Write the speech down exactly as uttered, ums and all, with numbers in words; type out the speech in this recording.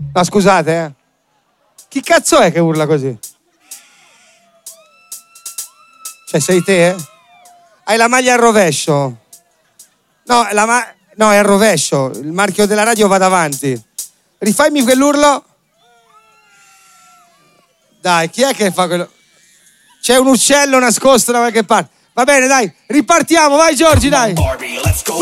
No, scusate, eh. Chi cazzo è che urla così? Cioè, sei te, eh? Hai la maglia al rovescio. No, la ma... no, è al rovescio. Il marchio della radio va davanti. Rifammi quell'urlo. Dai, chi è che fa quello? C'è un uccello nascosto da qualche parte. Va bene, dai, ripartiamo, vai Giorgi, dai.